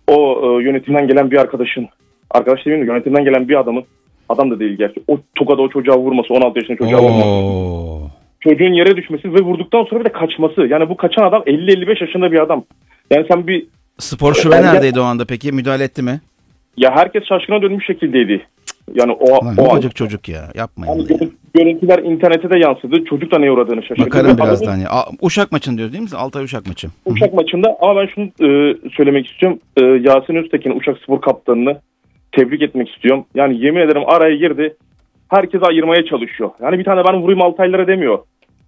o yönetimden gelen bir arkadaş demeyeyim de yönetimden gelen bir adam da değil gerçi. O tokada o çocuğa vurması, 16 yaşında çocuğa vurması. Çocuğun yere düşmesi ve vurduktan sonra bir de kaçması. Yani bu kaçan adam 50-55 yaşında bir adam. Yani sen bir... Spor şube neredeydi o anda peki? Müdahale etti mi? Ya herkes şaşkına dönmüş şekildeydi. Yani o çocuk ya. Yapmayın. Yani görüntüler internete de yansıdı. Çocuk da neye uğradığını şaşırdı. Bakarım birazdan ya. Uşak maçın diyor değil mi? Altay Uşak maçı. Uşak maçında ama ben şunu söylemek istiyorum. Yasin Öztekin Uşak Spor kaptanını tebrik etmek istiyorum. Yani yemin ederim araya girdi. Herkesi ayırmaya çalışıyor. Yani bir tane ben vurayım Altaylara demiyor.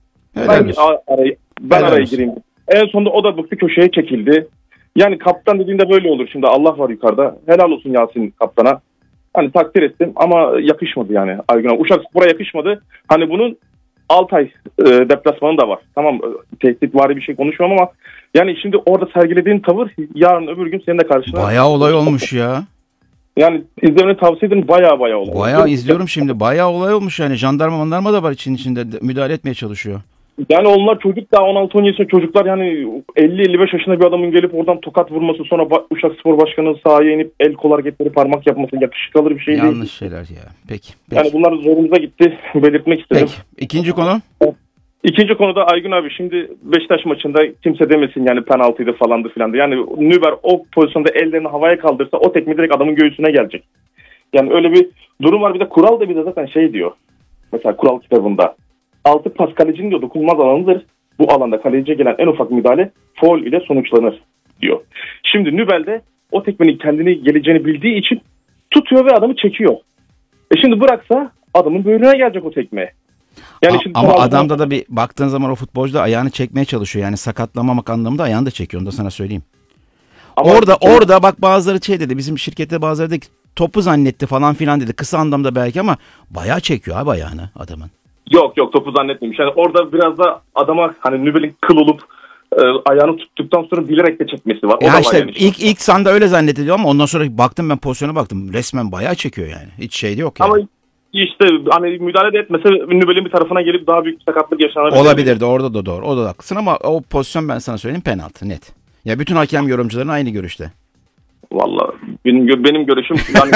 Ben araya gireyim. En sonunda o da bıktı, köşeye çekildi. Yani kaptan dediğinde böyle olur. Şimdi Allah var yukarıda. Helal olsun Yasin kaptana. Hani takdir ettim ama yakışmadı yani. Uşak Spor'a yakışmadı. Hani bunun Altay deplasmanı da var. Tamam, tehditvari bir şey konuşmam ama yani şimdi orada sergilediğin tavır yarın öbür gün senin de karşına. Bayağı olay olmuş ya. Yani izlemeni tavsiye ederim, bayağı olay. Bayağı izliyorum şimdi. Bayağı olay olmuş yani. Jandarma da var içinde müdahale etmeye çalışıyor. Yani onlar çocuk, daha 16-17 yaşında çocuklar, yani 50-55 yaşında bir adamın gelip oradan tokat vurması, sonra Uşak Spor Başkanı'nın sahaya inip el kol hareketleri, parmak yapması yakışık alır bir şey değil. Yanlış şeyler ya. Peki. Yani bunlar zorumuza gitti. Belirtmek istedim. Peki. İkinci konu? İkinci konuda Aygün abi, şimdi Beşiktaş maçında kimse demesin yani penaltıydı falandı filandı. Yani Nüber o pozisyonda ellerini havaya kaldırsa o tekme direkt adamın göğsüne gelecek. Yani öyle bir durum var. Bir de kural da bir de zaten şey diyor. Mesela kural kitabında. Altı pas kalecinin diyor dokunulmaz alanıdır. Bu alanda kaleciye gelen en ufak müdahale faul ile sonuçlanır diyor. Şimdi Nübel de o tekmenin kendini geleceğini bildiği için tutuyor ve adamı çekiyor. Şimdi bıraksa adamın böğrüne gelecek o tekme. Yani şimdi ama adamda da bir baktığın zaman o futbolcu da ayağını çekmeye çalışıyor. Yani sakatlamamak anlamında ayağını da çekiyor. Onu da sana söyleyeyim. Ama orada bak bazıları şey dedi. Bizim şirkette bazıları da topu zannetti falan filan dedi. Kısa anlamda belki ama bayağı çekiyor abi ayağını adamın. Yok topu zannetmemiş. Yani orada biraz da adama hani Nübel'in kıl olup ayağını tuttuktan sonra bilerek de çekmesi var. O ya da işte var yani. ilk sanda öyle zannediliyor ama ondan sonra baktım, ben pozisyona baktım. Resmen bayağı çekiyor yani. Hiç şey de yok yani. Ama işte hani müdahale de etmese Nübel'in bir tarafına gelip daha büyük bir sakatlık yaşanabilir. Olabilirdi, orada da doğru. O da haklısın ama o pozisyon, ben sana söyleyeyim, penaltı net. Ya bütün hakem yorumcuların aynı görüşte. Vallahi benim görüşüm yani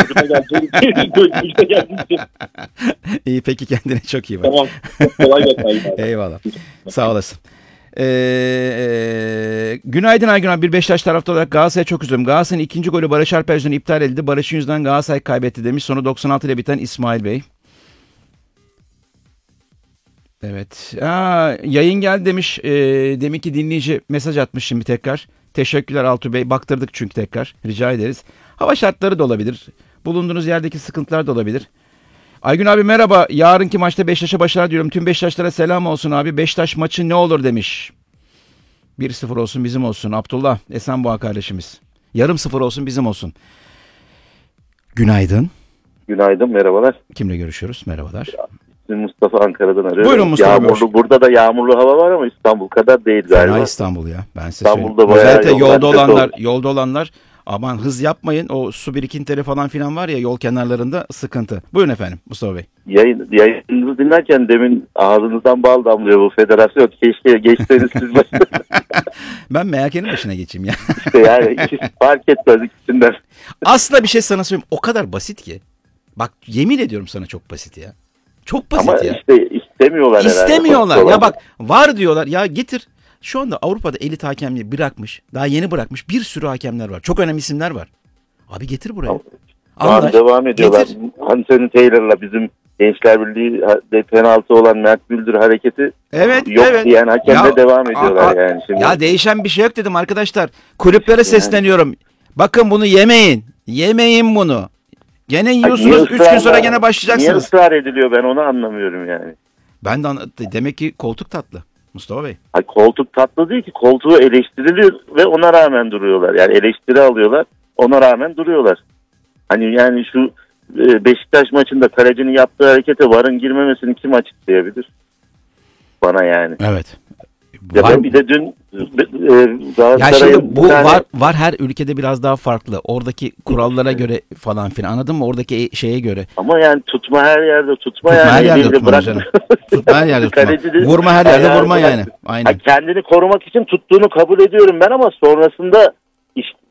gücüne geldiği İyi, peki, kendine çok iyi bak. Tamam. Kolay gelsin. Eyvallah. Sağ olasın. Günaydın Aygün abi. Bir Beşiktaş taraftarı olarak Galatasaray'a çok üzüldüm. Galatasaray'ın ikinci golü Barış Alper yüzünden iptal edildi. Barış'ın yüzünden Galatasaray kaybetti demiş. Sonu 96 ile biten İsmail Bey. Evet. Yayın geldi demiş. Demin ki dinleyici mesaj atmış şimdi tekrar. Teşekkürler Altuğ Bey. Baktırdık çünkü tekrar. Rica ederiz. Hava şartları da olabilir. Bulunduğunuz yerdeki sıkıntılar da olabilir. Aygün abi merhaba. Yarınki maçta Beşiktaş'a başarılar diyorum. Tüm Beşiktaşlara selam olsun abi. Beşiktaş maçı ne olur demiş. 1-0 olsun bizim olsun. Abdullah Esenboğa kardeşimiz. Yarım 0 olsun bizim olsun. Günaydın. Günaydın, merhabalar. Kimle görüşüyoruz? Merhabalar. Mustafa, Ankara'dan arıyorum. Buyurun Mustafa Bey. Burada da yağmurlu hava var ama İstanbul kadar değil galiba. Fena İstanbul ya. Ben size İstanbul'da söyleyeyim. Özellikle bayağı yolda olanlar aman hız yapmayın. O su birikintileri falan filan var ya yol kenarlarında, sıkıntı. Buyurun efendim Mustafa Bey. Yayınınızı dinlerken demin ağzınızdan bal damlıyor bu federasyon. Keşke geçseniz siz başına. Ben MHK'nin başına geçeyim ya. İşte yani ikisi fark etmez ikisinden. Aslında bir şey sana söyleyeyim. O kadar basit ki. Bak yemin ediyorum sana, çok basit ya. Çok basit ama ya. Ama işte istemiyorlar. İstemiyorlar. Ya bak var diyorlar. Ya getir. Şu anda Avrupa'da elit hakemliği bırakmış. Daha yeni bırakmış. Bir sürü hakemler var. Çok önemli isimler var. Abi getir buraya. Anlaş, devam ediyorlar. Getir. Anthony Taylor'la bizim Gençler Birliği penaltı olan Mert Güldür hareketi yok diyen hakemle devam ediyorlar yani şimdi. Ya değişen bir şey yok dedim arkadaşlar. Kulüplere sesleniyorum. Bakın bunu yemeyin. Yemeyin bunu. Gene yiyorsunuz, 3 gün sonra gene başlayacaksınız. Niye ısrar ediliyor, ben onu anlamıyorum yani. Ben de demek ki koltuk tatlı Mustafa Bey. Hayır, koltuk tatlı değil ki, koltuğu eleştiriliyor ve ona rağmen duruyorlar. Yani eleştiri alıyorlar, ona rağmen duruyorlar. Hani yani şu Beşiktaş maçında kalecinin yaptığı harekete VAR'ın girmemesini kim açıklayabilir? Bana yani. Evet. Ya ben bir de dün ya şimdi bu var her ülkede biraz daha farklı. Oradaki kurallara göre falan filan, anladın mı? Oradaki şeye göre. Ama yani tutma her yerde tutma yani. Her yerde tutma canım. Tutma her yerde tutma. Vurma her yerde vurma yani. Aynen. Kendini korumak için tuttuğunu kabul ediyorum ben ama sonrasında